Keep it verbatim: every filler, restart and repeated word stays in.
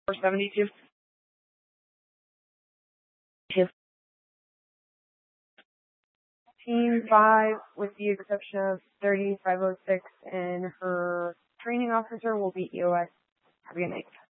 seventy-two. Team five, with the exception of thirty-five oh six, and her training officer will be E O S. Have a good night.